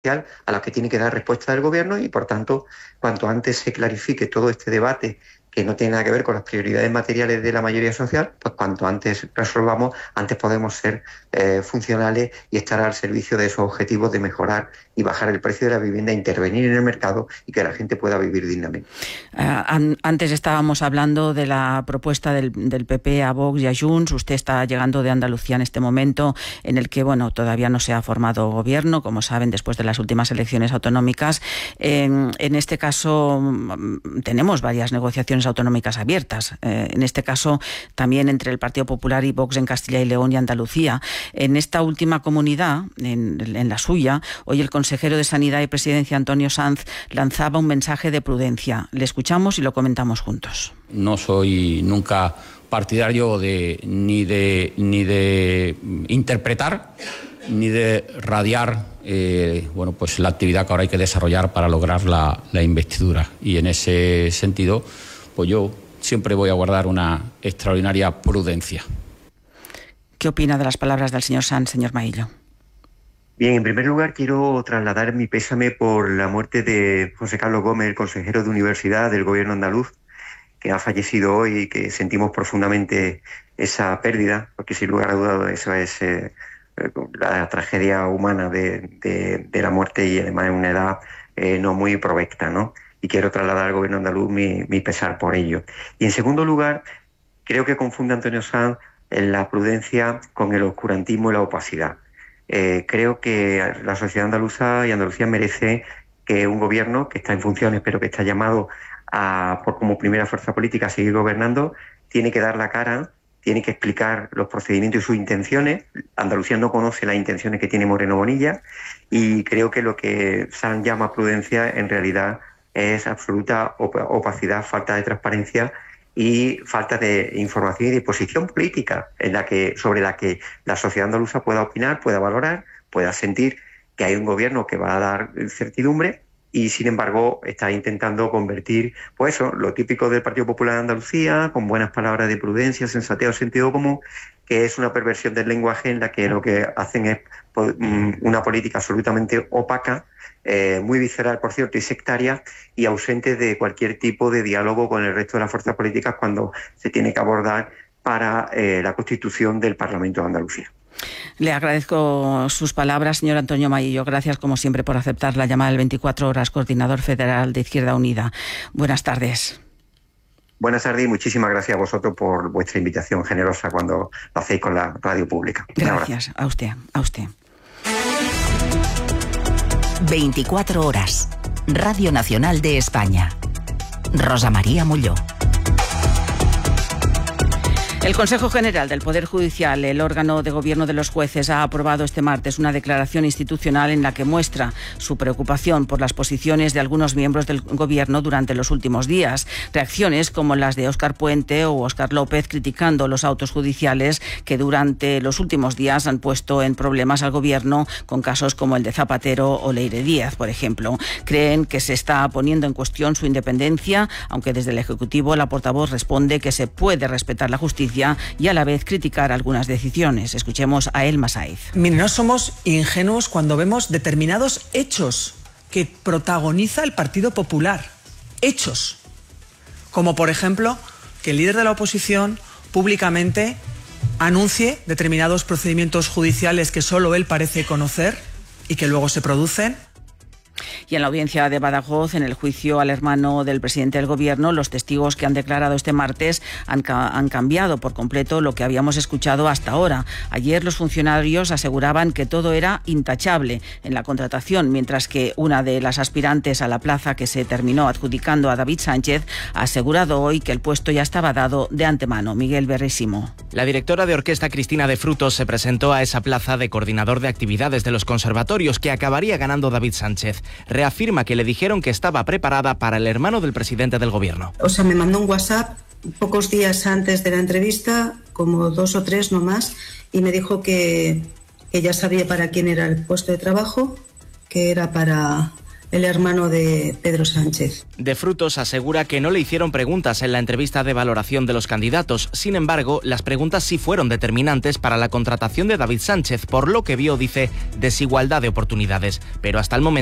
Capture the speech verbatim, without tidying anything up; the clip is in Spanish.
a las que tiene que dar respuesta el Gobierno y, por tanto, cuanto antes se clarifique todo este debate que no tiene nada que ver con las prioridades materiales de la mayoría social, pues cuanto antes resolvamos, antes podemos ser eh, funcionales y estar al servicio de esos objetivos de mejorar y bajar el precio de la vivienda, intervenir en el mercado y que la gente pueda vivir dignamente. Uh, antes estábamos hablando de la propuesta del, del P P a Vox y a Junts. Usted está llegando de Andalucía en este momento en el que, bueno, todavía no se ha formado gobierno, como saben, después de las últimas elecciones autonómicas. Eh, en este caso tenemos varias negociaciones autonómicas abiertas. Eh, en este caso también entre el Partido Popular y Vox en Castilla y León y Andalucía. En esta última comunidad, en, en la suya, hoy el consejero de Sanidad y Presidencia, Antonio Sanz, lanzaba un mensaje de prudencia. Le escuchamos y lo comentamos juntos. No soy nunca partidario de ni de ni de interpretar ni de radiar eh, bueno, pues la actividad que ahora hay que desarrollar para lograr la, la investidura. Y en ese sentido, pues yo siempre voy a guardar una extraordinaria prudencia. ¿Qué opina de las palabras del señor Sanz, señor Maillo? Bien, en primer lugar quiero trasladar mi pésame por la muerte de José Carlos Gómez, el consejero de Universidad del Gobierno andaluz, que ha fallecido hoy y que sentimos profundamente esa pérdida, porque sin lugar a dudas eso es eh, la tragedia humana de, de, de la muerte y además en una edad eh, no muy provecta, ¿no? Y quiero trasladar al Gobierno andaluz mi, mi pesar por ello. Y en segundo lugar, creo que confunde Antonio Sanz la prudencia con el oscurantismo y la opacidad. Eh, creo que la sociedad andaluza y Andalucía merece que un gobierno que está en funciones, pero que está llamado a, por como primera fuerza política a seguir gobernando, tiene que dar la cara, tiene que explicar los procedimientos y sus intenciones. Andalucía no conoce las intenciones que tiene Moreno Bonilla y creo que lo que Sanz llama prudencia en realidad es absoluta opacidad, falta de transparencia y falta de información y de posición política en la que, sobre la que la sociedad andaluza pueda opinar, pueda valorar, pueda sentir que hay un gobierno que va a dar certidumbre y, sin embargo, está intentando convertir, pues eso, lo típico del Partido Popular de Andalucía, con buenas palabras de prudencia, sensatez, sentido común, que es una perversión del lenguaje en la que lo que hacen es una política absolutamente opaca, Eh, muy visceral, por cierto, y sectaria, y ausente de cualquier tipo de diálogo con el resto de las fuerzas políticas cuando se tiene que abordar para eh, la constitución del Parlamento de Andalucía. Le agradezco sus palabras, señor Antonio Maillo. Gracias, como siempre, por aceptar la llamada del veinticuatro horas, coordinador federal de Izquierda Unida. Buenas tardes. Buenas tardes y muchísimas gracias a vosotros por vuestra invitación generosa cuando lo hacéis con la radio pública. Gracias a usted, a usted. veinticuatro horas. Radio Nacional de España. Rosa María Molló. El Consejo General del Poder Judicial, el órgano de gobierno de los jueces, ha aprobado este martes una declaración institucional en la que muestra su preocupación por las posiciones de algunos miembros del gobierno durante los últimos días. Reacciones como las de Óscar Puente o Óscar López criticando los autos judiciales que durante los últimos días han puesto en problemas al gobierno con casos como el de Zapatero o Leire Díaz, por ejemplo. Creen que se está poniendo en cuestión su independencia, aunque desde el Ejecutivo la portavoz responde que se puede respetar la justicia y a la vez criticar algunas decisiones. Escuchemos a Elma Saiz. Mire, no somos ingenuos cuando vemos determinados hechos que protagoniza el Partido Popular. Hechos. Como, por ejemplo, que el líder de la oposición públicamente anuncie determinados procedimientos judiciales que solo él parece conocer y que luego se producen. Y en la audiencia de Badajoz, en el juicio al hermano del presidente del Gobierno, los testigos que han declarado este martes han, ca- han cambiado por completo lo que habíamos escuchado hasta ahora. Ayer los funcionarios aseguraban que todo era intachable en la contratación, mientras que una de las aspirantes a la plaza que se terminó adjudicando a David Sánchez ha asegurado hoy que el puesto ya estaba dado de antemano. Miguel Berrísimo. La directora de orquesta Cristina de Frutos se presentó a esa plaza de coordinador de actividades de los conservatorios que acabaría ganando David Sánchez. Reafirma que le dijeron que estaba preparada para el hermano del presidente del gobierno. O sea, me mandó un WhatsApp pocos días antes de la entrevista, como dos o tres no más, y me dijo que ella sabía para quién era el puesto de trabajo, que era para el hermano de Pedro Sánchez. De Frutos asegura que no le hicieron preguntas en la entrevista de valoración de los candidatos. Sin embargo, las preguntas sí fueron determinantes para la contratación de David Sánchez, por lo que vio, dice, desigualdad de oportunidades. Pero hasta el momento